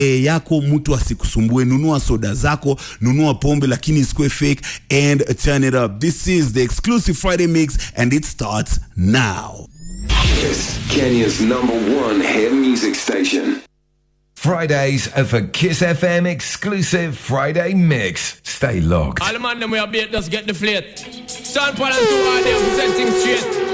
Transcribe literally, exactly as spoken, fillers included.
E yako mtu asikusumbue, nunua soda zako, nunua pombe lakini isikue fake, and turn it up. This is the exclusive Friday mix and it starts now. Kiss, Kenya's number one hit music station. Fridays are for Kiss F M exclusive Friday mix. Stay locked. All the man them we are beat, just get the flate. Sean Paul and two are there, set things straight.